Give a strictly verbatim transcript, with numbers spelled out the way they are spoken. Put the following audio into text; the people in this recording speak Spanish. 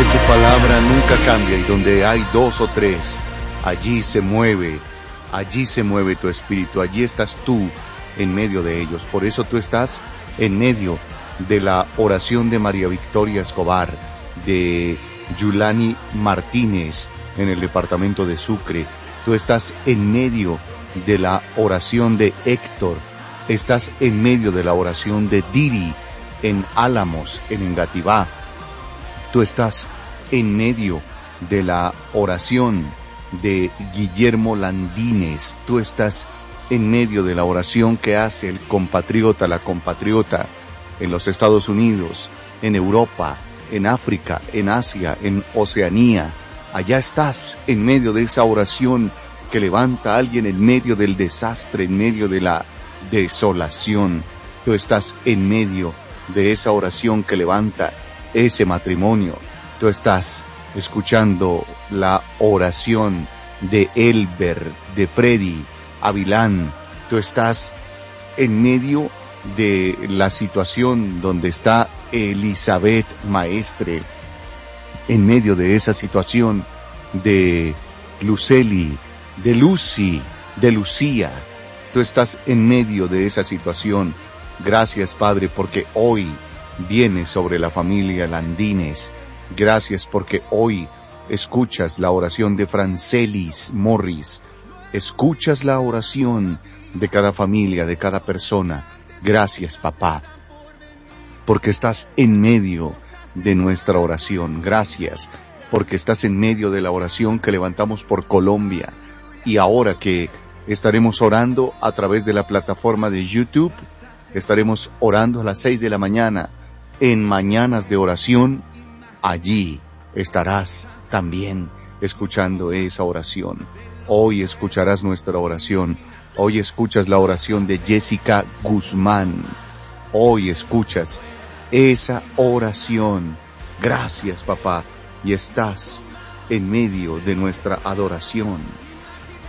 Padre, tu palabra nunca cambia y donde hay dos o tres, allí se mueve, allí se mueve tu espíritu, allí estás tú en medio de ellos. Por eso tú estás en medio de la oración de María Victoria Escobar, de Yulani Martínez en el departamento de Sucre. Tú estás en medio de la oración de Héctor, estás en medio de la oración de Diri en Álamos, en Engativá. Tú estás en medio de la oración de Guillermo Landines. Tú estás en medio de la oración que hace el compatriota, la compatriota en los Estados Unidos, en Europa, en África, en Asia, en Oceanía. Allá estás en medio de esa oración que levanta a alguien en medio del desastre, en medio de la desolación. Tú estás en medio de esa oración que levanta ese matrimonio. Tú estás escuchando la oración de Elber, de Freddy, Avilán. Tú estás en medio de la situación donde está Elizabeth Maestre, en medio de esa situación de Luceli, de Lucy, de Lucía. Tú estás en medio de esa situación. Gracias, Padre, porque hoy viene sobre la familia Landines. Gracias porque hoy escuchas la oración de Francelis Morris. Escuchas la oración de cada familia, de cada persona. Gracias, papá, porque estás en medio de nuestra oración. Gracias porque estás en medio de la oración que levantamos por Colombia. Y ahora que estaremos orando a través de la plataforma de YouTube, estaremos orando a las seis de la mañana en Mañanas de Oración. Allí estarás también escuchando esa oración. Hoy escucharás nuestra oración. Hoy escuchas la oración de Jessica Guzmán. Hoy escuchas esa oración. Gracias, papá. Y estás en medio de nuestra adoración.